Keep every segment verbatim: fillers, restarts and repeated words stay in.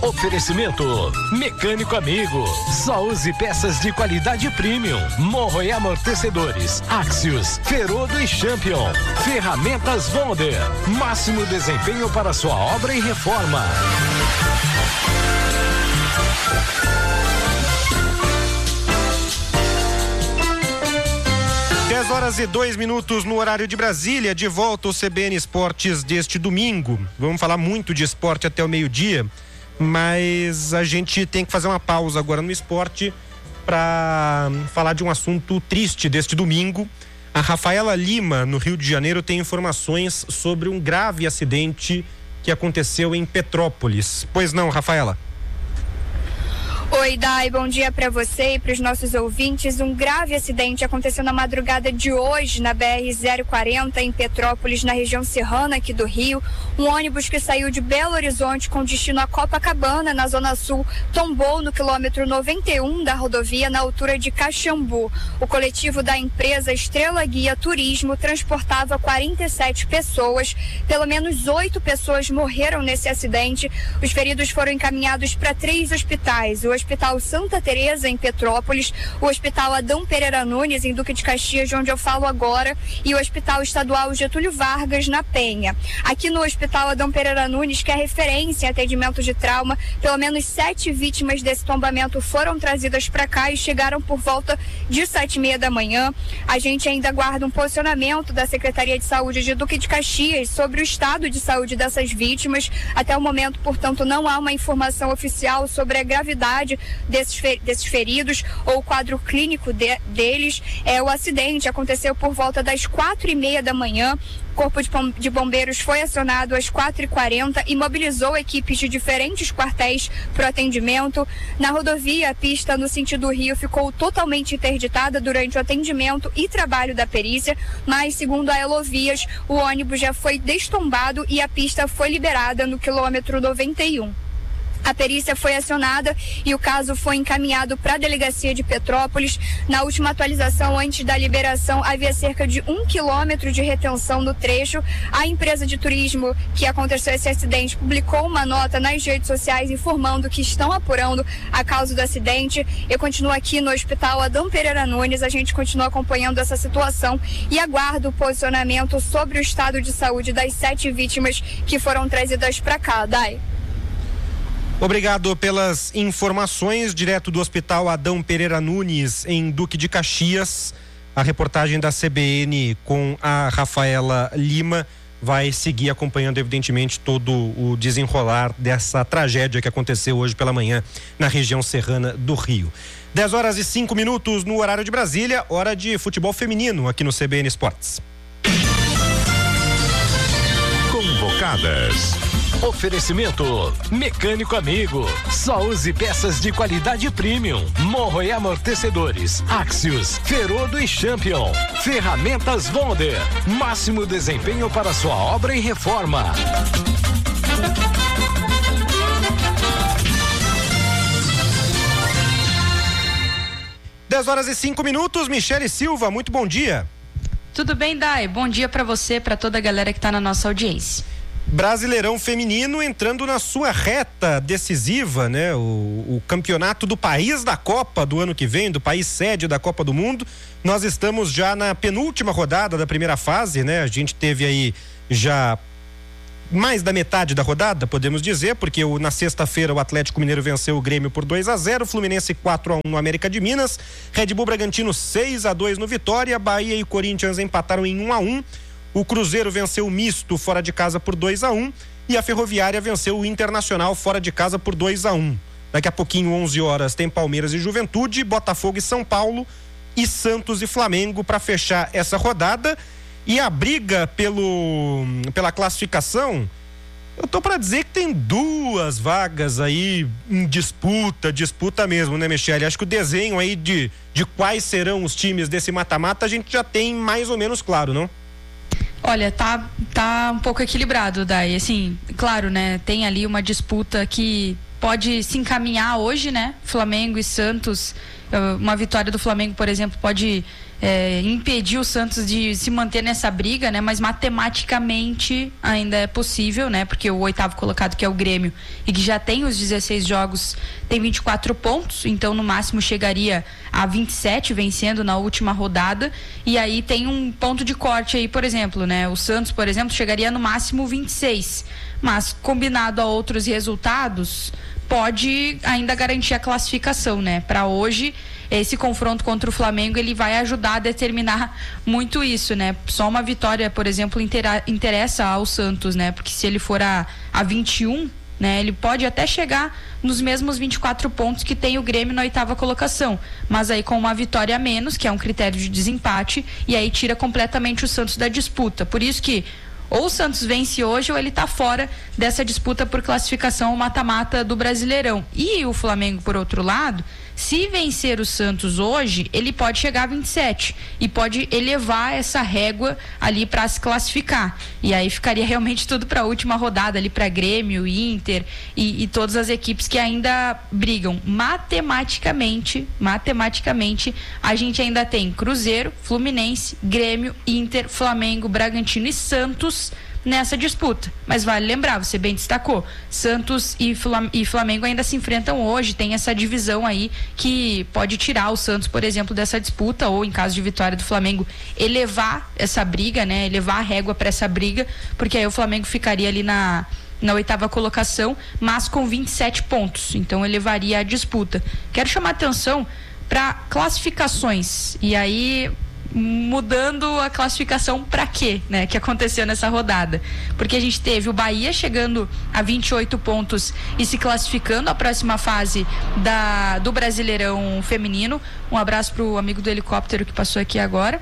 Oferecimento Mecânico Amigo. Só use peças de qualidade premium. Morro e amortecedores. Axios, Ferodo e Champion. Ferramentas Wonder. Máximo desempenho para sua obra e reforma. dez horas e dois minutos no horário de Brasília, de volta ao C B N Esportes deste domingo. Vamos falar muito de esporte até o meio-dia, mas a gente tem que fazer uma pausa agora no esporte para falar de um assunto triste deste domingo. A Rafaela Lima, no Rio de Janeiro, tem informações sobre um grave acidente que aconteceu em Petrópolis. Pois não, Rafaela? Oi, Dai, bom dia para você e para os nossos ouvintes. Um grave acidente aconteceu na madrugada de hoje na B R zero quarenta em Petrópolis, na região serrana aqui do Rio. Um ônibus que saiu de Belo Horizonte com destino a Copacabana, na Zona Sul, tombou no quilômetro noventa e um da rodovia, na altura de Caxambu. O coletivo da empresa Estrela Guia Turismo transportava quarenta e sete pessoas. Pelo menos oito pessoas morreram nesse acidente. Os feridos foram encaminhados para três hospitais: o Hospital Santa Teresa, em Petrópolis, o Hospital Adão Pereira Nunes, em Duque de Caxias, de onde eu falo agora, e o Hospital Estadual Getúlio Vargas, na Penha. Aqui no Hospital Adão Pereira Nunes, que é referência em atendimento de trauma, pelo menos sete vítimas desse tombamento foram trazidas para cá e chegaram por volta de sete e meia da manhã. A gente ainda aguarda um posicionamento da Secretaria de Saúde de Duque de Caxias sobre o estado de saúde dessas vítimas. Até o momento, portanto, não há uma informação oficial sobre a gravidade Desses, desses feridos ou o quadro clínico de, deles. É, o acidente aconteceu por volta das quatro e meia da manhã. O Corpo de, de Bombeiros foi acionado às quatro e quarenta e mobilizou equipes de diferentes quartéis para o atendimento. Na rodovia, a pista no sentido Rio ficou totalmente interditada durante o atendimento e trabalho da perícia, mas, segundo a Elovias, o ônibus já foi destombado e a pista foi liberada no quilômetro noventa e um. A perícia foi acionada e o caso foi encaminhado para a delegacia de Petrópolis. Na última atualização, antes da liberação, havia cerca de um quilômetro de retenção no trecho. A empresa de turismo que aconteceu esse acidente publicou uma nota nas redes sociais informando que estão apurando a causa do acidente. Eu continuo aqui no Hospital Adão Pereira Nunes, a gente continua acompanhando essa situação e aguardo o posicionamento sobre o estado de saúde das sete vítimas que foram trazidas para cá. Dai. Obrigado pelas informações, direto do Hospital Adão Pereira Nunes, em Duque de Caxias. A reportagem da C B N com a Rafaela Lima vai seguir acompanhando, evidentemente, todo o desenrolar dessa tragédia que aconteceu hoje pela manhã na região serrana do Rio. dez horas e cinco minutos no horário de Brasília, hora de futebol feminino aqui no C B N Esportes. Convocadas. Oferecimento Mecânico Amigo. Só use peças de qualidade premium. Morro e amortecedores. Axios, Ferodo e Champion. Ferramentas Wonder. Máximo desempenho para sua obra e reforma. dez horas e cinco minutos, Michele Silva, muito bom dia. Tudo bem, Dai? Bom dia para você, para toda a galera que está na nossa audiência. Brasileirão feminino entrando na sua reta decisiva, né? O, o campeonato do país da Copa do ano que vem, do país sede da Copa do Mundo. Nós estamos já na penúltima rodada da primeira fase, né? A gente teve aí já mais da metade da rodada, podemos dizer, porque o, na sexta-feira o Atlético Mineiro venceu o Grêmio por dois a zero, Fluminense quatro a um no América de Minas, Red Bull Bragantino seis a dois no Vitória, Bahia e Corinthians empataram em um a um. O Cruzeiro venceu o Misto fora de casa por dois a um e a Ferroviária venceu o Internacional fora de casa por dois a um. Daqui a pouquinho, onze horas, tem Palmeiras e Juventude, Botafogo e São Paulo e Santos e Flamengo para fechar essa rodada. E a briga pelo, pela classificação, eu tô para dizer que tem duas vagas aí em disputa, disputa mesmo, né, Michele? Acho que o desenho aí de, de quais serão os times desse mata-mata a gente já tem mais ou menos claro, não? Olha, tá, tá um pouco equilibrado, Dai. Assim, claro, né? Tem ali uma disputa que pode se encaminhar hoje, né? Flamengo e Santos. Uma vitória do Flamengo, por exemplo, pode É, impedir o Santos de se manter nessa briga, né? Mas matematicamente ainda é possível, né? Porque o oitavo colocado, que é o Grêmio, e que já tem os dezesseis jogos, tem vinte e quatro pontos, então no máximo chegaria a vinte e sete, vencendo na última rodada, e aí tem um ponto de corte aí, por exemplo, né? O Santos, por exemplo, chegaria no máximo vinte e seis, mas combinado a outros resultados, pode ainda garantir a classificação, né? Para hoje, esse confronto contra o Flamengo, ele vai ajudar a determinar muito isso, né? Só uma vitória, por exemplo, intera- interessa ao Santos, né? Porque se ele for a, a vinte e um, né? Ele pode até chegar nos mesmos vinte e quatro pontos que tem o Grêmio na oitava colocação, mas aí com uma vitória a menos, que é um critério de desempate, e aí tira completamente o Santos da disputa. Por isso que ou o Santos vence hoje ou ele está fora dessa disputa por classificação mata-mata do Brasileirão. E o Flamengo, por outro lado, se vencer o Santos hoje, ele pode chegar a vinte e sete e pode elevar essa régua ali para se classificar. E aí ficaria realmente tudo para a última rodada ali para Grêmio, Inter e, e todas as equipes que ainda brigam. Matematicamente, matematicamente, a gente ainda tem Cruzeiro, Fluminense, Grêmio, Inter, Flamengo, Bragantino e Santos nessa disputa. Mas vale lembrar, você bem destacou, Santos e Flamengo ainda se enfrentam hoje, tem essa divisão aí que pode tirar o Santos, por exemplo, dessa disputa, ou em caso de vitória do Flamengo, elevar essa briga, né, elevar a régua para essa briga, porque aí o Flamengo ficaria ali na na oitava colocação, mas com vinte e sete pontos, então elevaria a disputa. Quero chamar atenção para classificações, e aí mudando a classificação para quê, né, que aconteceu nessa rodada, porque a gente teve o Bahia chegando a vinte e oito pontos e se classificando à próxima fase da, do Brasileirão Feminino. Um abraço pro amigo do helicóptero que passou aqui agora.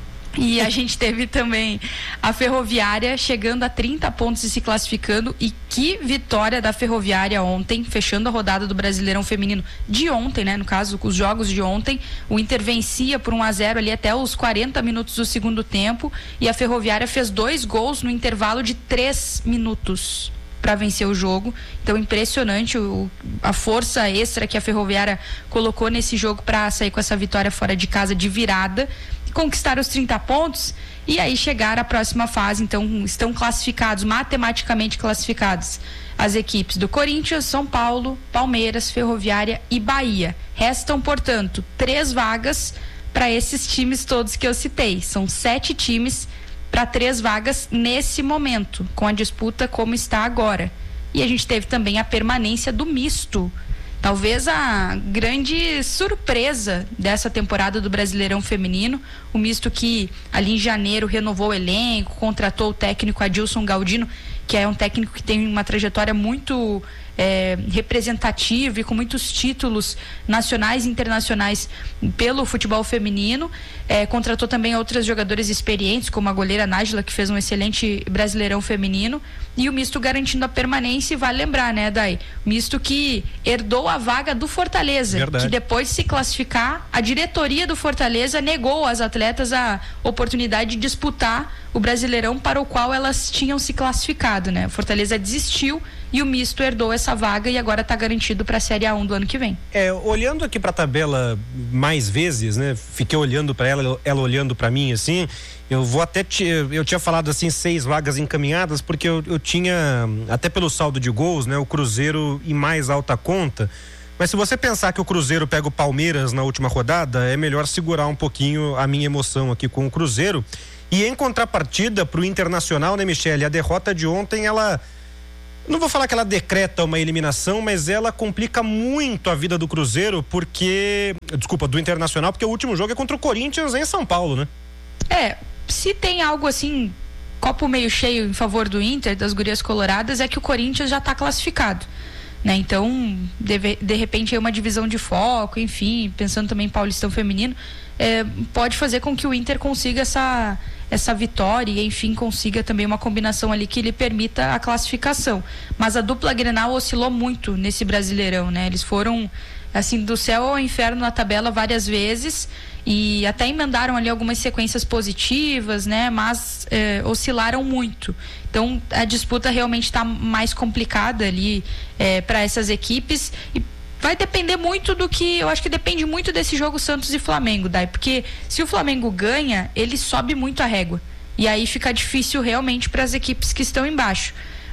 E a gente teve também a Ferroviária chegando a trinta pontos e se classificando. E que vitória da Ferroviária ontem, fechando a rodada do Brasileirão Feminino de ontem, né? No caso, os jogos de ontem. O Inter vencia por um a zero ali até os quarenta minutos do segundo tempo. E a Ferroviária fez dois gols no intervalo de três minutos para vencer o jogo. Então, impressionante o, a força extra que a Ferroviária colocou nesse jogo para sair com essa vitória fora de casa de virada, conquistar os trinta pontos e aí chegar à próxima fase. Então, estão classificados, matematicamente classificados, as equipes do Corinthians, São Paulo, Palmeiras, Ferroviária e Bahia. Restam, portanto, três vagas para esses times todos que eu citei. São sete times para três vagas nesse momento, com a disputa como está agora. E a gente teve também a permanência do misto. Talvez a grande surpresa dessa temporada do Brasileirão Feminino, o misto que ali em janeiro renovou o elenco, contratou o técnico Adilson Galdino, que é um técnico que tem uma trajetória muito é, representativa e com muitos títulos nacionais e internacionais pelo futebol feminino. É, contratou também outras jogadoras experientes, como a goleira Nájila, que fez um excelente Brasileirão Feminino, e o misto garantindo a permanência. E vale lembrar, né, Dai? Misto que herdou a vaga do Fortaleza. Verdade. Que depois de se classificar, a diretoria do Fortaleza negou às atletas a oportunidade de disputar o Brasileirão para o qual elas tinham se classificado, né? O Fortaleza desistiu e o misto herdou essa vaga e agora está garantido para a Série A um do ano que vem. É, olhando aqui para a tabela mais vezes, né? Fiquei olhando para ela, ela olhando para mim, assim. Eu vou até te, eu tinha falado assim seis vagas encaminhadas porque eu, eu tinha até pelo saldo de gols, né? O Cruzeiro em mais alta conta. Mas se você pensar que o Cruzeiro pega o Palmeiras na última rodada, é melhor segurar um pouquinho a minha emoção aqui com o Cruzeiro. E em contrapartida pro Internacional, né, Michele? A derrota de ontem, ela... Não vou falar que ela decreta uma eliminação, mas ela complica muito a vida do Cruzeiro, porque... Desculpa, do Internacional, porque o último jogo é contra o Corinthians em São Paulo, né? É, se tem algo assim, copo meio cheio em favor do Inter, das gurias coloradas, é que o Corinthians já tá classificado, né? Então, de, de repente é uma divisão de foco, enfim, pensando também em Paulistão Feminino, é, pode fazer com que o Inter consiga essa... essa vitória e enfim consiga também uma combinação ali que lhe permita a classificação. Mas a dupla Grenal oscilou muito nesse Brasileirão, né? Eles foram assim do céu ao inferno na tabela várias vezes e até emendaram ali algumas sequências positivas, né? Mas eh, oscilaram muito. Então a disputa realmente está mais complicada ali eh, para essas equipes e vai depender muito do que, eu acho que depende muito desse jogo Santos e Flamengo, Dai, porque se o Flamengo ganha, ele sobe muito a régua, e aí fica difícil realmente para as equipes que estão embaixo.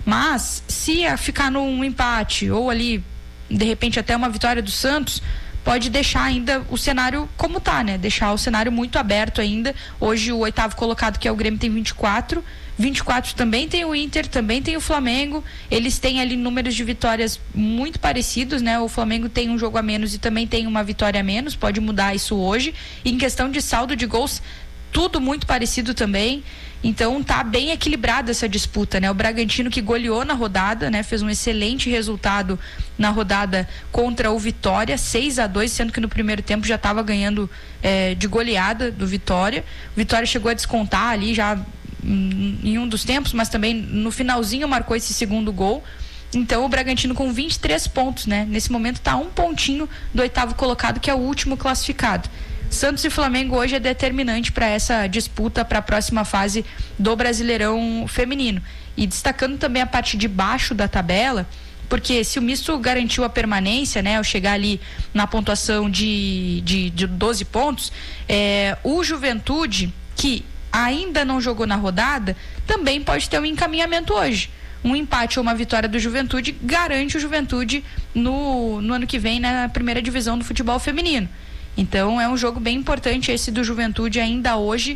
Mas se ficar num empate ou ali, de repente até uma vitória do Santos, pode deixar ainda o cenário como tá, né? Deixar o cenário muito aberto ainda. Hoje o oitavo colocado, que é o Grêmio, tem vinte e quatro. vinte e quatro também tem o Inter, também tem o Flamengo. Eles têm ali números de vitórias muito parecidos, né? O Flamengo tem um jogo a menos e também tem uma vitória a menos, pode mudar isso hoje. E em questão de saldo de gols, tudo muito parecido também. Então tá bem equilibrada essa disputa, né? O Bragantino, que goleou na rodada, né? Fez um excelente resultado na rodada contra o Vitória, seis a dois, sendo que no primeiro tempo já estava ganhando eh, de goleada do Vitória. O Vitória chegou a descontar ali já hum, em um dos tempos, mas também no finalzinho marcou esse segundo gol. Então o Bragantino com vinte e três pontos, né? Nesse momento tá um pontinho do oitavo colocado, que é o último classificado. Santos e Flamengo hoje é determinante para essa disputa para a próxima fase do Brasileirão Feminino. E destacando também a parte de baixo da tabela, porque se o misto garantiu a permanência, né, ao chegar ali na pontuação de, de, de doze pontos, é, o Juventude, que ainda não jogou na rodada, também pode ter um encaminhamento hoje. Um empate ou uma vitória do Juventude garante o Juventude no, no ano que vem na primeira divisão do futebol feminino. Então é um jogo bem importante esse do Juventude ainda hoje,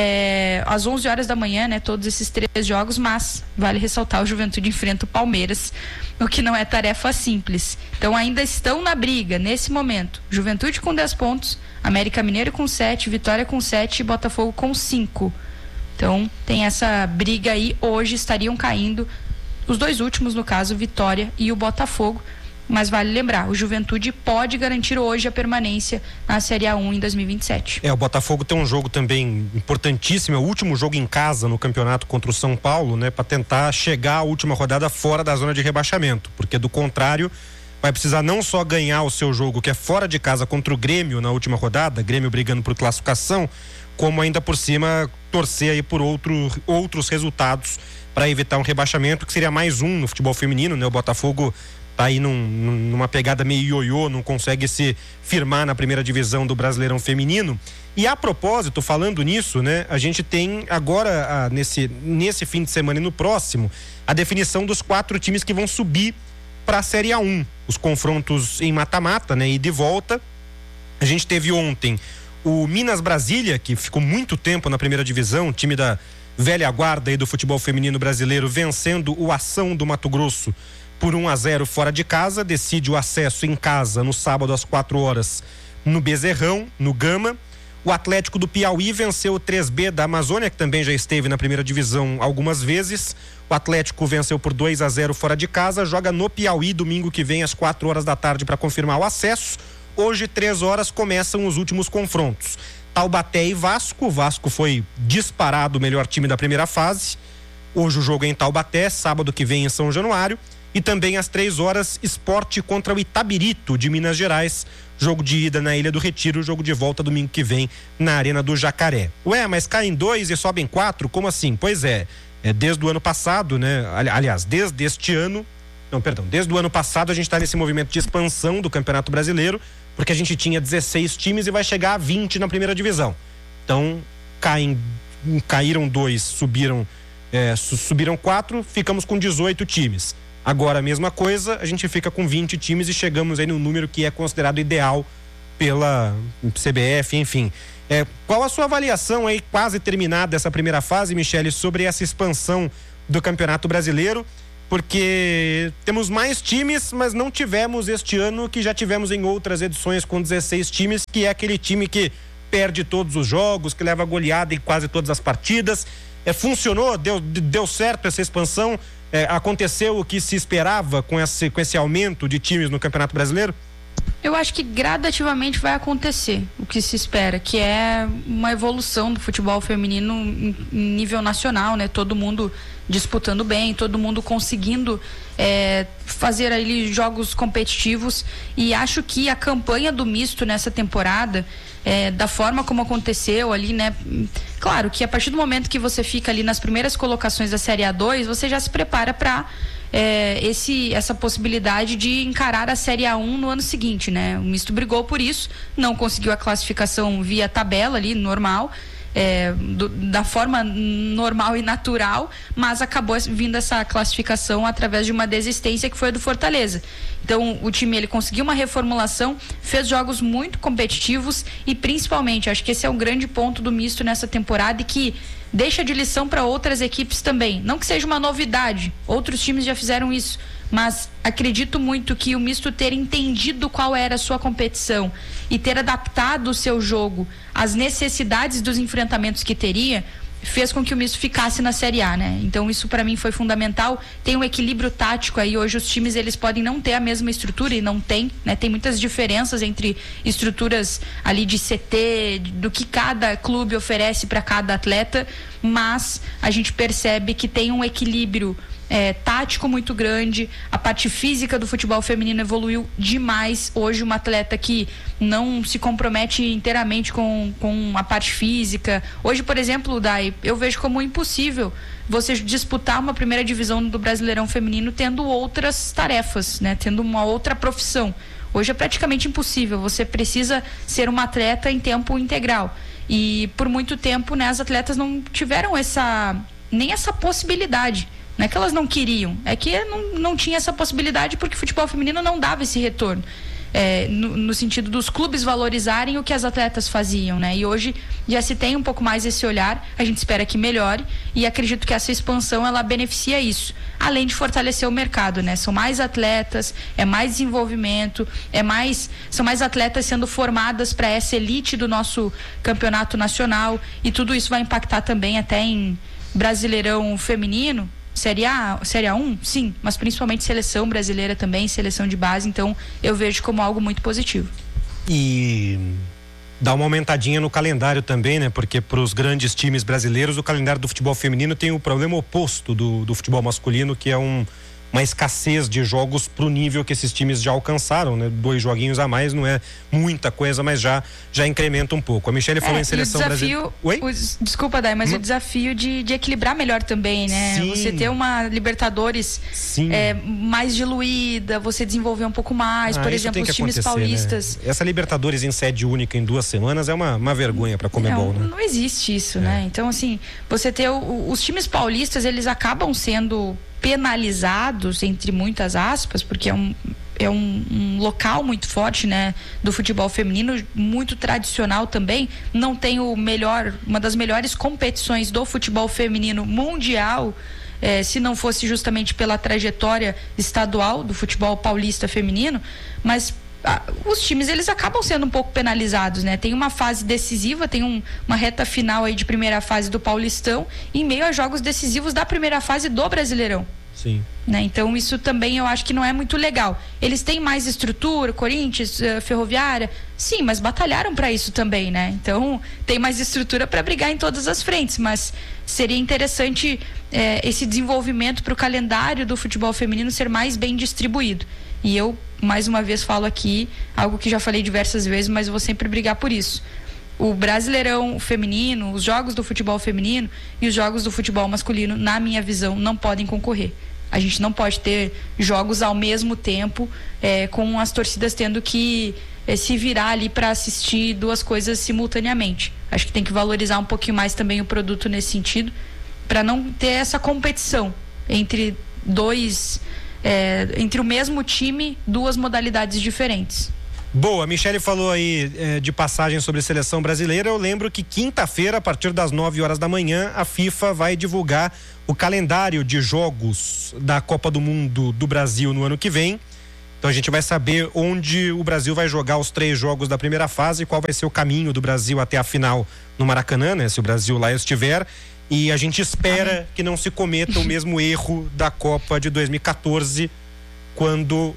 é, às onze horas da manhã, né? Todos esses três jogos, mas vale ressaltar, o Juventude enfrenta o Palmeiras, o que não é tarefa simples. Então ainda estão na briga nesse momento. Juventude com dez pontos, América Mineiro com sete, Vitória com sete e Botafogo com cinco. Então tem essa briga aí, hoje estariam caindo os dois últimos, no caso, Vitória e o Botafogo. Mas vale lembrar, o Juventude pode garantir hoje a permanência na Série A um em dois mil e vinte e sete. É, o Botafogo tem um jogo também importantíssimo, é o último jogo em casa no campeonato contra o São Paulo, né, para tentar chegar à última rodada fora da zona de rebaixamento, porque do contrário vai precisar não só ganhar o seu jogo, que é fora de casa, contra o Grêmio na última rodada, Grêmio brigando por classificação, como ainda por cima torcer aí por outro, outros resultados para evitar um rebaixamento, que seria mais um no futebol feminino, né? O Botafogo tá aí num, numa pegada meio ioiô, não consegue se firmar na primeira divisão do Brasileirão Feminino. E a propósito, falando nisso, né, a gente tem agora, a, nesse, nesse fim de semana e no próximo, a definição dos quatro times que vão subir para a Série A um. Os confrontos em mata-mata, né, e de volta. A gente teve ontem o Minas Brasília, que ficou muito tempo na primeira divisão, time da velha guarda aí do futebol feminino brasileiro, vencendo o Ação do Mato Grosso por um a zero fora de casa, decide o acesso em casa no sábado às quatro horas no Bezerrão, no Gama. O Atlético do Piauí venceu o três B da Amazônia, que também já esteve na primeira divisão algumas vezes. O Atlético venceu por dois a zero fora de casa, joga no Piauí domingo que vem às quatro horas da tarde para confirmar o acesso. Hoje, três horas, começam os últimos confrontos. Taubaté e Vasco. O Vasco foi disparado o melhor time da primeira fase. Hoje o jogo é em Taubaté, sábado que vem em São Januário. E também às três horas, Sport contra o Itabirito de Minas Gerais. Jogo de ida na Ilha do Retiro, jogo de volta domingo que vem na Arena do Jacaré. Ué, mas caem dois e sobem quatro? Como assim? Pois é, é desde o ano passado, né? Aliás, desde este ano, não, perdão, desde o ano passado a gente está nesse movimento de expansão do Campeonato Brasileiro, porque a gente tinha dezesseis times e vai chegar a vinte na primeira divisão. Então, caem, caíram dois, subiram, é, subiram quatro, ficamos com dezoito times. Agora a mesma coisa, a gente fica com vinte times e chegamos aí no número que é considerado ideal pela C B F, enfim. É, qual a sua avaliação aí, quase terminada essa primeira fase, Michele, sobre essa expansão do Campeonato Brasileiro? Porque temos mais times, mas não tivemos este ano que já tivemos em outras edições com dezesseis times, que é aquele time que perde todos os jogos, que leva goleada em quase todas as partidas. É, funcionou? Deu, deu certo essa expansão? É, aconteceu o que se esperava com esse, com esse aumento de times no Campeonato Brasileiro? Eu acho que gradativamente vai acontecer o que se espera, que é uma evolução do futebol feminino em, em nível nacional, né? Todo mundo disputando bem, todo mundo conseguindo é, fazer ali jogos competitivos, e acho que a campanha do misto nessa temporada, é, da forma como aconteceu ali, né? Claro que a partir do momento que você fica ali nas primeiras colocações da Série A dois, você já se prepara para é, esse, essa possibilidade de encarar a Série A um no ano seguinte, né? O misto brigou por isso, não conseguiu a classificação via tabela ali, normal, é, do, da forma normal e natural, mas acabou vindo essa classificação através de uma desistência que foi a do Fortaleza. Então o time ele conseguiu uma reformulação, fez jogos muito competitivos e principalmente, acho que esse é um grande ponto do misto nessa temporada e que deixa de lição para outras equipes também. Não que seja uma novidade, outros times já fizeram isso, mas acredito muito que o misto ter entendido qual era a sua competição e ter adaptado o seu jogo às necessidades dos enfrentamentos que teria, fez com que o misto ficasse na Série A, né? Então isso para mim foi fundamental. Tem um equilíbrio tático aí. Hoje os times eles podem não ter a mesma estrutura e não tem, né? Tem muitas diferenças entre estruturas ali de C T, do que cada clube oferece para cada atleta, mas a gente percebe que tem um equilíbrio É, tático muito grande. A parte física do futebol feminino evoluiu demais. Hoje uma atleta que não se compromete inteiramente com, com a parte física. Hoje, por exemplo, Dai, eu vejo como impossível você disputar uma primeira divisão do Brasileirão Feminino tendo outras tarefas, né? Tendo uma outra profissão. Hoje é praticamente impossível. Você precisa ser uma atleta em tempo integral. E por muito tempo, né, as atletas não tiveram essa nem essa possibilidade. Não é que elas não queriam, é que não, não tinha essa possibilidade porque o futebol feminino não dava esse retorno. É, no, no sentido dos clubes valorizarem o que as atletas faziam, né? E hoje já se tem um pouco mais esse olhar, a gente espera que melhore e acredito que essa expansão ela beneficia isso, além de fortalecer o mercado, né? São mais atletas, é mais desenvolvimento, é mais, são mais atletas sendo formadas para essa elite do nosso campeonato nacional e tudo isso vai impactar também até em Brasileirão Feminino. Série A, Série A um, sim, mas principalmente seleção brasileira também, seleção de base, então eu vejo como algo muito positivo. E dá uma aumentadinha no calendário também, né? Porque para os grandes times brasileiros, o calendário do futebol feminino tem o problema oposto do, do futebol masculino, que é um, uma escassez de jogos pro nível que esses times já alcançaram, né? Dois joguinhos a mais não é muita coisa, mas já, já incrementa um pouco. A Michele falou é, em seleção brasileira. Oi? O, desculpa, Dai, mas hum. o desafio de, de equilibrar melhor também, né? Sim. Você ter uma Libertadores é, mais diluída, você desenvolver um pouco mais, ah, por exemplo, os times paulistas. Né? Essa Libertadores em sede única em duas semanas é uma, uma vergonha para Conmebol, não, né? Não existe isso, é. né? Então, assim, você ter o, os times paulistas, eles acabam sendo penalizados, entre muitas aspas, porque é um é um, um local muito forte, né, do futebol feminino, muito tradicional também, não tem o melhor, uma das melhores competições do futebol feminino mundial, eh, se não fosse justamente pela trajetória estadual do futebol paulista feminino, mas ah, os times eles acabam sendo um pouco penalizados, né? Tem uma fase decisiva, tem um, uma reta final aí de primeira fase do Paulistão, em meio a jogos decisivos da primeira fase do Brasileirão. Sim. Né? Então isso também eu acho que não é muito legal. Eles têm mais estrutura, Corinthians, uh, Ferroviária, sim, mas batalharam para isso também, né? Então tem mais estrutura para brigar em todas as frentes, mas seria interessante eh, esse desenvolvimento para o calendário do futebol feminino ser mais bem distribuído. E eu mais uma vez falo aqui algo que já falei diversas vezes, mas eu vou sempre brigar por isso. O Brasileirão feminino, os jogos do futebol feminino e os jogos do futebol masculino, na minha visão, não podem concorrer. A gente não pode ter jogos ao mesmo tempo, é, com as torcidas tendo que é, se virar ali para assistir duas coisas simultaneamente. Acho que tem que valorizar um pouquinho mais também o produto nesse sentido, para não ter essa competição entre dois, é, entre o mesmo time, duas modalidades diferentes. Boa, a Michele falou aí é, de passagem sobre a seleção brasileira. Eu lembro que quinta-feira, a partir das nove horas da manhã, a FIFA vai divulgar o calendário de jogos da Copa do Mundo do Brasil no ano que vem. Então a gente vai saber onde o Brasil vai jogar os três jogos da primeira fase, qual vai ser o caminho do Brasil até a final no Maracanã, né? Se o Brasil lá estiver. E a gente espera Amém. que não se cometa o mesmo erro da Copa de dois mil e quatorze, quando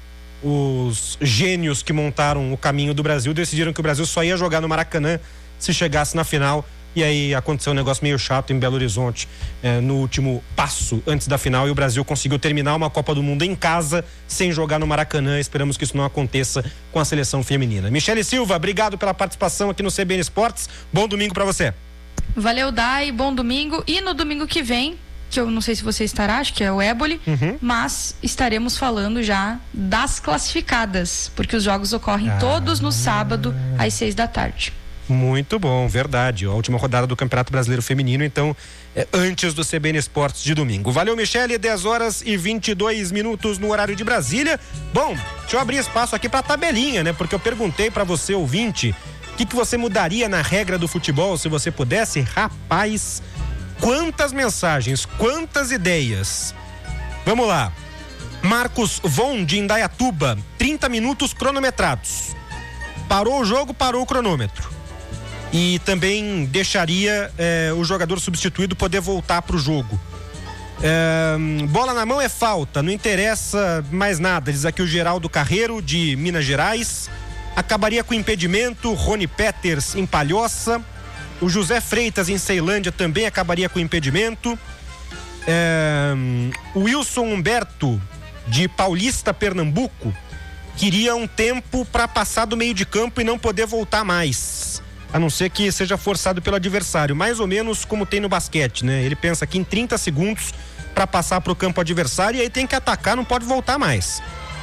os gênios que montaram o caminho do Brasil decidiram que o Brasil só ia jogar no Maracanã se chegasse na final, e aí aconteceu um negócio meio chato em Belo Horizonte, eh, no último passo antes da final, e o Brasil conseguiu terminar uma Copa do Mundo em casa sem jogar no Maracanã. Esperamos que isso não aconteça com a seleção feminina. Michele Silva, obrigado pela participação aqui no C B N Esportes. Bom domingo para você. Valeu, Dai, bom domingo. E no domingo que vem que eu não sei se você estará, acho que é o Éboli, uhum. mas estaremos falando já das classificadas, porque os jogos ocorrem ah. todos no sábado, às seis da tarde. Muito bom, verdade. A última rodada do Campeonato Brasileiro Feminino, então, é antes do C B N Esportes de domingo. Valeu, Michele, dez horas e vinte e dois minutos no horário de Brasília. Bom, deixa eu abrir espaço aqui pra tabelinha, né? Porque eu perguntei pra você, ouvinte, o que, que você mudaria na regra do futebol se você pudesse? Rapaz, quantas mensagens, quantas ideias. Vamos lá. Marcos Von de Indaiatuba, trinta minutos cronometrados. Parou o jogo, parou o cronômetro. E também deixaria eh, o jogador substituído poder voltar para o jogo. Eh, bola na mão é falta, não interessa mais nada. Diz aqui o Geraldo Carreiro, de Minas Gerais. Acabaria com impedimento. Rony Peters em Palhoça. O José Freitas em Ceilândia também acabaria com impedimento. Eh, o Wilson Humberto, de Paulista, Pernambuco, queria um tempo para passar do meio de campo e não poder voltar mais. A não ser que seja forçado pelo adversário, mais ou menos como tem no basquete, né? Ele pensa aqui em trinta segundos para passar para o campo adversário e aí tem que atacar, não pode voltar mais.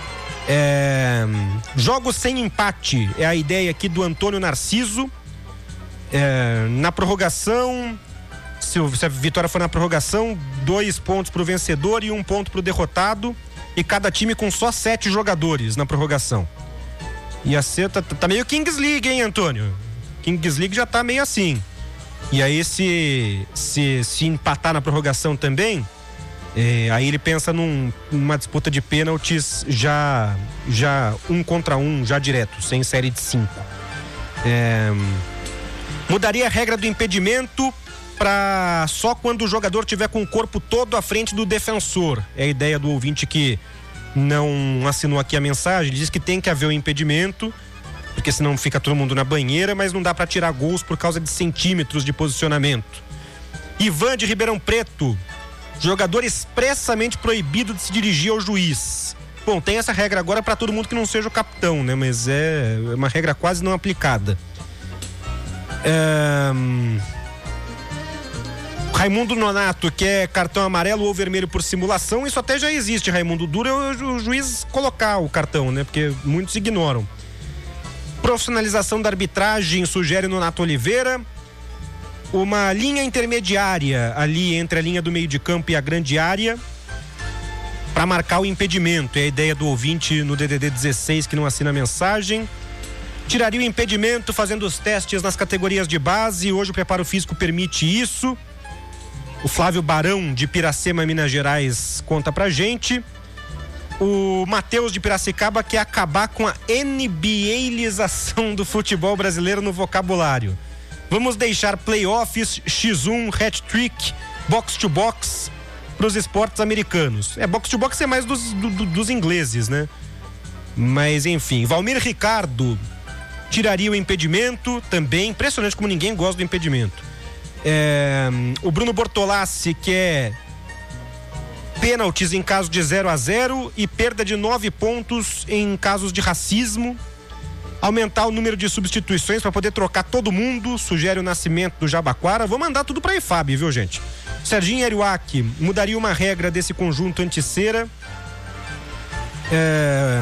É... Jogos sem empate é a ideia aqui do Antônio Narciso. É... Na prorrogação, se a vitória for na prorrogação, dois pontos para o vencedor e um ponto para o derrotado, e cada time com só sete jogadores na prorrogação. E a C tá, tá meio Kings League, hein, Antônio? Kings League já tá meio assim. E aí se, se, se empatar na prorrogação também, é, aí ele pensa num, numa disputa de pênaltis já, já um contra um, já direto, sem série de cinco. É, mudaria a regra do impedimento para só quando o jogador tiver com o corpo todo à frente do defensor. É a ideia do ouvinte que não assinou aqui a mensagem. Ele diz que tem que haver o impedimento, porque senão fica todo mundo na banheira, mas não dá para tirar gols por causa de centímetros de posicionamento. Ivan de Ribeirão Preto, jogador expressamente proibido de se dirigir ao juiz. Bom, tem essa regra agora para todo mundo que não seja o capitão, né? Mas é uma regra quase não aplicada. É... Raimundo Nonato, que é cartão amarelo ou vermelho por simulação, isso até já existe, Raimundo. Duro é o juiz colocar o cartão, né? Porque muitos ignoram. Profissionalização da arbitragem, sugere Nonato Oliveira. Uma linha intermediária ali entre a linha do meio de campo e a grande área para marcar o impedimento. É a ideia do ouvinte no D D D dezesseis que não assina a mensagem. Tiraria o impedimento fazendo os testes nas categorias de base. Hoje o preparo físico permite isso. O Flávio Barão, de Piracema, Minas Gerais, conta pra gente. O Matheus de Piracicaba quer acabar com a N B A-lização do futebol brasileiro no vocabulário. Vamos deixar playoffs, X um, hat-trick, box-to-box para os esportes americanos. É, box-to-box é mais dos, do, dos ingleses, né? Mas, enfim. Valmir Ricardo tiraria o impedimento também. Impressionante como ninguém gosta do impedimento. É, o Bruno Bortolassi quer pênaltis em caso de zero a zero e perda de nove pontos em casos de racismo. Aumentar o número de substituições para poder trocar todo mundo, sugere o Nascimento do Jabaquara. Vou mandar tudo para a IFAB, viu, gente? Serginho Eriuaki mudaria uma regra desse conjunto anti-cera. É...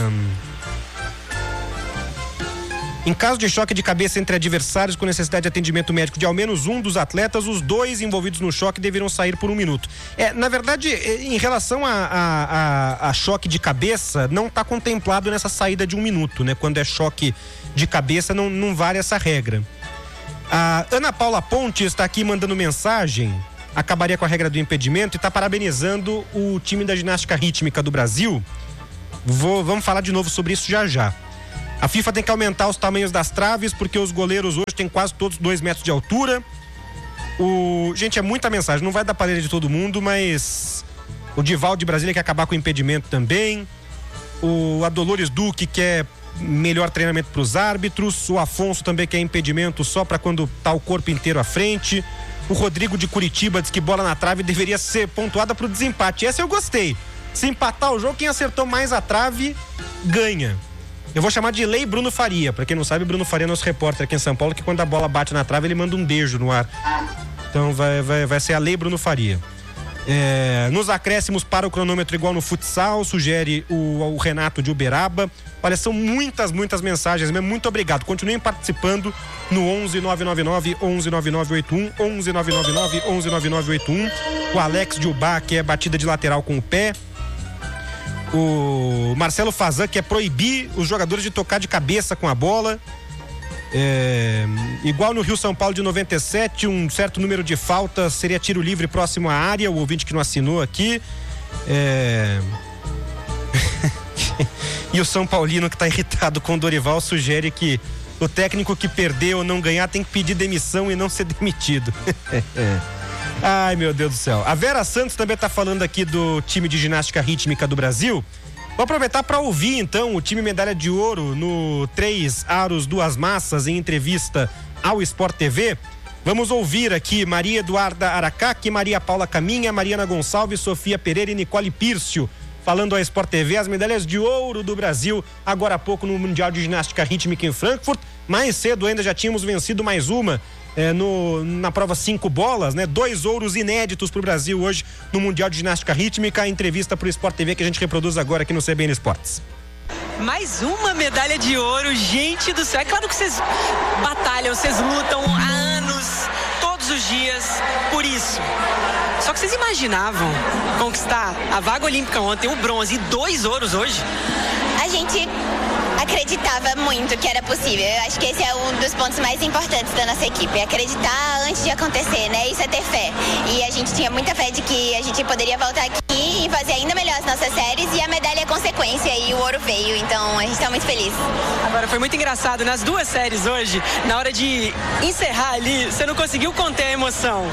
Em caso de choque de cabeça entre adversários com necessidade de atendimento médico de ao menos um dos atletas, os dois envolvidos no choque deverão sair por um minuto. É, na verdade, em relação a, a, a, a choque de cabeça, não está contemplado nessa saída de um minuto, né? Quando é choque de cabeça, não, não vale essa regra. A Ana Paula Ponte está aqui mandando mensagem, acabaria com a regra do impedimento e está parabenizando o time da ginástica rítmica do Brasil. Vou, vamos falar de novo sobre isso já já. A FIFA tem que aumentar os tamanhos das traves, porque os goleiros hoje têm quase todos dois metros de altura. O... Gente, é muita mensagem, não vai dar pra ler de todo mundo, mas o Divaldo de Brasília quer acabar com o impedimento também. O Adolores Duque quer melhor treinamento para os árbitros. O Afonso também quer impedimento só para quando tá o corpo inteiro à frente. O Rodrigo de Curitiba diz que bola na trave deveria ser pontuada pro desempate. Essa eu gostei. Se empatar o jogo, quem acertou mais a trave ganha. Eu vou chamar de Lei Bruno Faria. Pra quem não sabe, Bruno Faria é nosso repórter aqui em São Paulo, que quando a bola bate na trave, ele manda um beijo no ar. Então vai, vai, vai ser a Lei Bruno Faria. É, nos acréscimos para o cronômetro igual no futsal, sugere o, o Renato de Uberaba. Olha, são muitas, muitas mensagens mesmo. Muito obrigado. Continuem participando no onze nove nove nove, onze nove nove oito um, onze nove nove nove, onze nove nove oito um. O Alex de Ubá, que é batida de lateral com o pé. O Marcelo Fazan, que é proibir os jogadores de tocar de cabeça com a bola. É, igual no Rio São Paulo de noventa e sete, um certo número de faltas seria tiro livre próximo à área. O ouvinte que não assinou aqui. É... E o São Paulino, que está irritado com o Dorival, sugere que o técnico que perder ou não ganhar tem que pedir demissão e não ser demitido. Ai, meu Deus do céu. A Vera Santos também está falando aqui do time de ginástica rítmica do Brasil. Vou aproveitar para ouvir então o time medalha de ouro no três aros, duas massas, em entrevista ao Sport T V. Vamos ouvir aqui Maria Eduarda Aracaque, Maria Paula Caminha, Mariana Gonçalves, Sofia Pereira e Nicole Pírcio, falando ao Sport T V as medalhas de ouro do Brasil, agora há pouco no Mundial de Ginástica Rítmica em Frankfurt. Mais cedo ainda já tínhamos vencido mais uma é, no, na prova cinco bolas, né? Dois ouros inéditos para o Brasil hoje no Mundial de Ginástica Rítmica. Entrevista para o Sport T V que a gente reproduz agora aqui no C B N Esportes. Mais uma medalha de ouro, gente do céu. É claro que vocês batalham, vocês lutam há anos, todos os dias, por isso. Só que vocês imaginavam conquistar a vaga olímpica ontem, o bronze e dois ouros hoje? A gente acreditava muito que era possível. Eu acho que esse é um dos pontos mais importantes da nossa equipe. Acreditar antes de acontecer, né? Isso é ter fé. E a gente tinha muita fé de que a gente poderia voltar aqui e fazer ainda melhor as nossas séries, e a medalha é consequência e o ouro veio. Então a gente está muito feliz. Agora, foi muito engraçado. Nas duas séries hoje, na hora de encerrar ali, você não conseguiu conter a emoção.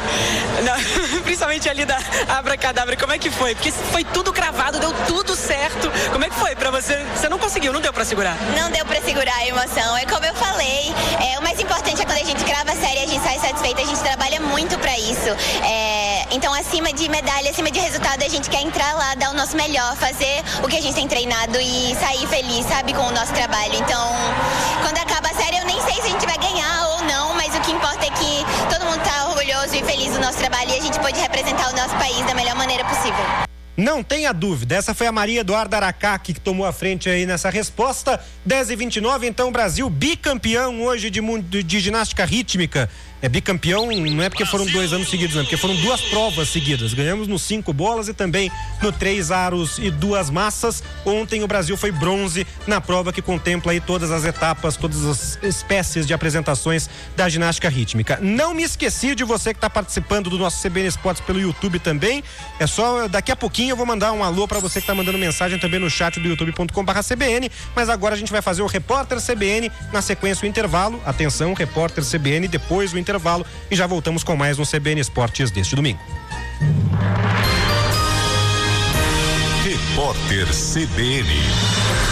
Não, principalmente ali da abracadabra. Como é que foi? Porque foi tudo cravado, deu tudo certo. Como é que foi pra você? Você não conseguiu, não deu pra segurar? Não deu pra segurar a emoção. É como eu falei, é, o mais importante é quando a gente grava a série, a gente sai satisfeita, a gente trabalha muito pra isso. É, então, acima de medalha, acima de resultado, a gente quer entrar lá, dar o nosso melhor, fazer o que a gente tem treinado e sair feliz, sabe, com o nosso trabalho. Então, quando acaba a série, eu nem sei se a gente vai ganhar ou não, mas o que importa é que todo mundo tá orgulhoso e feliz do nosso trabalho e a gente pode representar o nosso país da melhor maneira possível. Não tenha dúvida, essa foi a Maria Eduarda Aracaque que tomou a frente aí nessa resposta. dez e vinte e nove, então, Brasil bicampeão hoje de, de ginástica rítmica. É bicampeão, não é porque foram dois anos seguidos, não, é porque foram duas provas seguidas. Ganhamos no cinco bolas e também no três aros e duas massas. Ontem o Brasil foi bronze na prova que contempla aí todas as etapas, todas as espécies de apresentações da ginástica rítmica. Não me esqueci de você que está participando do nosso C B N Esportes pelo YouTube também. É só, daqui a pouquinho eu vou mandar um alô para você que está mandando mensagem também no chat do youtube ponto com barra C B N, mas agora a gente vai fazer o Repórter C B N, na sequência o intervalo. Atenção, Repórter C B N, depois o intervalo. intervalo e já voltamos com mais um C B N Esportes deste domingo. Repórter C B N.